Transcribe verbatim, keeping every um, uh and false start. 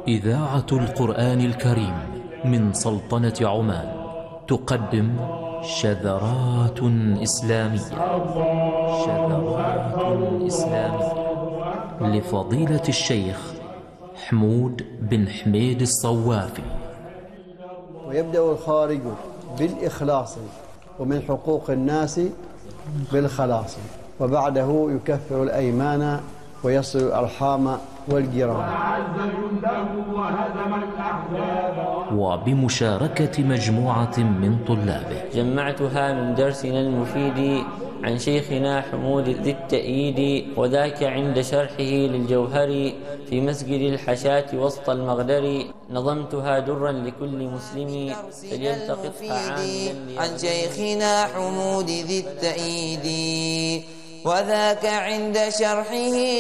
إذاعة القرآن الكريم من سلطنة عمان تقدم شذرات إسلامية شذرات إسلامية لفضيلة الشيخ حمود بن حميد الصوافي. ويبدأ الخارج بالإخلاص ومن حقوق الناس بالخلاص، وبعده يكفر الأيمان ويصل الأرحام والجيران، وبمشاركة مجموعة من طلابه. جمعتها من درسنا المفيد عن شيخنا حمود ذي التأييد، وذاك عند شرحه للجوهر في مسجد الحشاة وسط المغدر. نظمتها درا لكل مسلم فليلتقطها عاملا عن شيخنا حمود ذي التأييد، وذاك عند شرحه